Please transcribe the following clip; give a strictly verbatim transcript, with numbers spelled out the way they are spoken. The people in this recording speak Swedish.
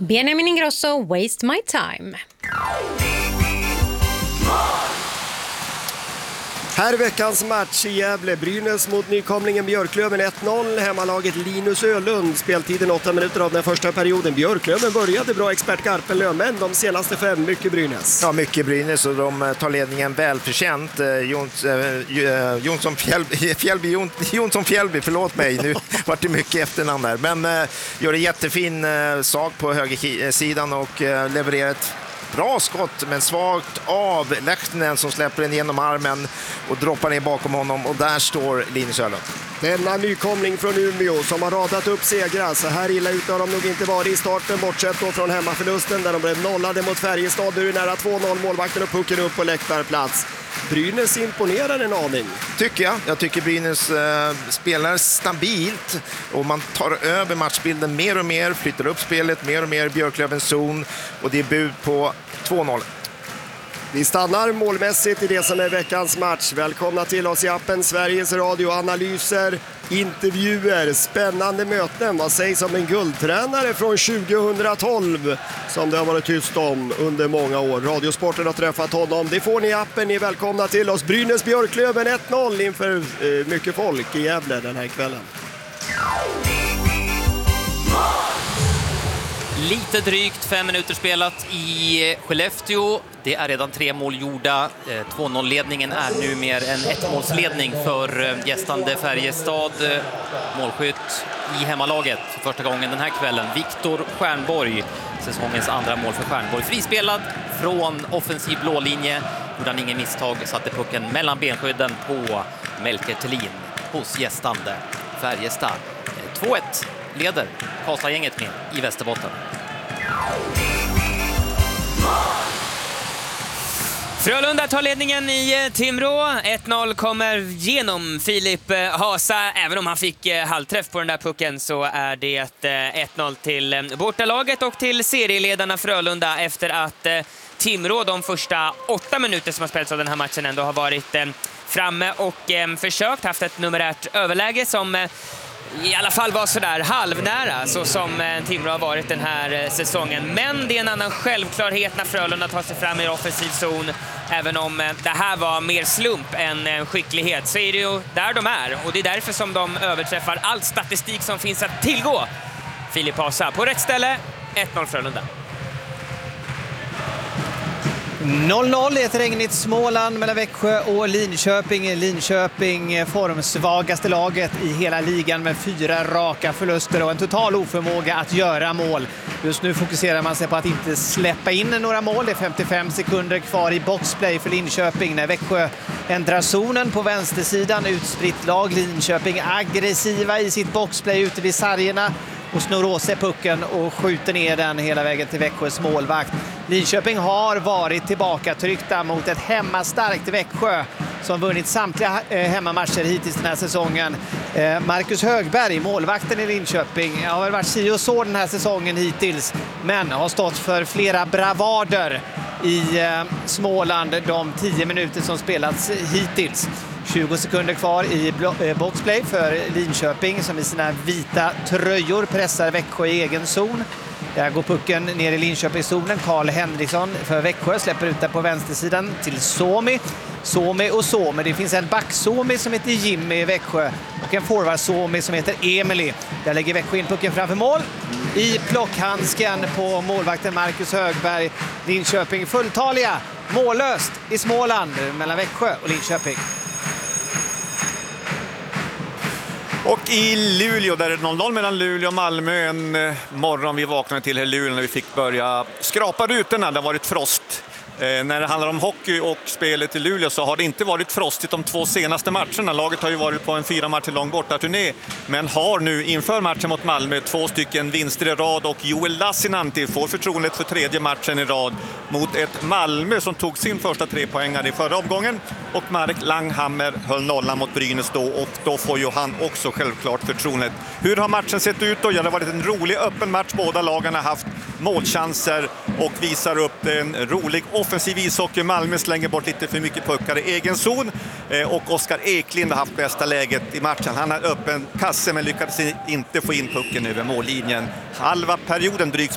Benjamin Ingrosso, Waste My Time. Här är veckans match i Gävle. Brynäs mot nykomlingen Björklöven ett noll. Hemmalaget Linus Ölund. Speltiden åtta minuter av den första perioden. Björklöven började bra, expert Garpenlöv, men de senaste fem mycket Brynäs. Ja, mycket Brynäs och de tar ledningen välförtjänt. Jons, äh, Jonsson Fjällby, Fjällby, Jonsson Fjällby, förlåt mig, nu var det mycket efternamn här. Men äh, gör en jättefin äh, sak på högersidan och äh, levererar ett bra skott, men svagt av Lehtinen som släpper den genom armen och droppar ner bakom honom, och där står Linus Ölund. Denna nykomling från Umeå som har radat upp segrar. Så här illa ut har de nog inte varit i starten, bortsett då från hemmaförlusten där de blev nollade mot Färjestad. Nu är nära två noll, målvakten och pucken upp på läktarplats. Brynäs imponerar en aning. Tycker jag. Jag tycker Brynäs äh, spelar stabilt och man tar över matchbilden mer och mer, flyttar upp spelet mer och mer i Björklövens zon, och det är bud på två noll. Vi stannar målmässigt i det som är veckans match. Välkomna till oss i appen Sveriges Radio. Analyser, intervjuer, spännande möten. Vad sägs om en guldtränare från tjugohundratolv som det har varit tyst om under många år? Radiosporten har träffat honom. Det får ni i appen. Ni är välkomna till oss. Brynäs Björklöven ett noll inför eh, mycket folk i Gävle den här kvällen. Lite drygt fem minuter spelat i Skellefteå. Det är redan tre mål gjorda. två noll-ledningen är nu mer en ettmålsledning för gästande Färjestad. Målskytt i hemmalaget första gången den här kvällen. Viktor Stjernborg, säsongens andra mål för Stjernborg. Frispelad från offensiv blålinje. Gjorde han ingen misstag, satte pucken mellan benskydden på Melker Thelin hos gästande Färjestad. två ett leder Karlstad-gänget med i Västerbotten. Frölunda tar ledningen i Timrå. ett noll kommer genom Filip Hasa. Även om han fick halvträff på den där pucken så är det ett noll till bortalaget och till serieledarna Frölunda efter att Timrå de första åtta minuter som har spelats av den här matchen ändå har varit framme och försökt, haft ett numerärt överläge som i alla fall var sådär halvnära så som Timrå har varit den här säsongen. Men det är en annan självklarhet när Frölunda tar sig fram i offensiv zon. Även om det här var mer slump än skicklighet så är det ju där de är. Och det är därför som de överträffar all statistik som finns att tillgå. Filip Hasa på rätt ställe, ett noll Frölunda. noll noll i ett regnigt Småland mellan Växjö och Linköping. Linköping formsvagaste laget i hela ligan med fyra raka förluster och en total oförmåga att göra mål. Just nu fokuserar man sig på att inte släppa in några mål. Det är femtiofem sekunder kvar i boxplay för Linköping när Växjö ändrar zonen på vänstersidan. Utspritt lag, Linköping aggressiva i sitt boxplay ute vid sargerna och snor åt sig pucken och skjuter ner den hela vägen till Växjös målvakt. Linköping har varit tillbaka tryckta mot ett hemmastarkt Växjö som vunnit samtliga hemmamatcher hittills den här säsongen. Marcus Högberg, målvakten i Linköping, har väl varit si och så den här säsongen hittills, men har stått för flera bravader i Småland de tio minuter som spelats hittills. tjugo sekunder kvar i boxplay för Linköping som i sina vita tröjor pressar Växjö i egen zon. Där går pucken ner i Linköpingszonen. Karl Henriksson för Växjö släpper ut där på vänstersidan till Suomi. Suomi och Suomi. Det finns en back-Suomi som heter Jimmy i Växjö och en forward-Suomi som heter Emily. Där lägger Växjö in pucken framför mål. I plockhandsken på målvakten Marcus Högberg. Linköping fulltaliga. Mållöst i Småland mellan Växjö och Linköping. Och i Luleå, där är det noll noll mellan Luleå och Malmö. En morgon vi vaknade till här i Luleå när vi fick börja skrapa rutorna. Det har varit frost. Eh, när det handlar om hockey och spelet i Luleå så har det inte varit frostigt de två senaste matcherna. Laget har ju varit på en fyra matcher lång bortaturné, men har nu inför matchen mot Malmö två stycken vinster i rad och Joel Lassinantti får förtroendet för tredje matchen i rad mot ett Malmö som tog sin första tre poängare i förra omgången, och Marek Langhammer höll nollan mot Brynäs då, och då får ju han också självklart förtroendet. Hur har matchen sett ut då? Ja, det har varit en rolig öppen match. Båda lagarna har haft målchanser och visar upp en rolig offensiv ishockey. Malmö slänger bort lite för mycket puckar i egen zon, och Oskar Eklind har haft bästa läget i matchen. Han har öppen kasse men lyckades inte få in pucken över mållinjen. Halva perioden drygt